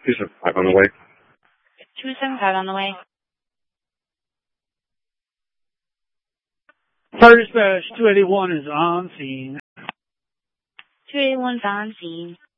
275 on the way. 275 on the way. Fire dispatch 281 is on scene. 281's on scene.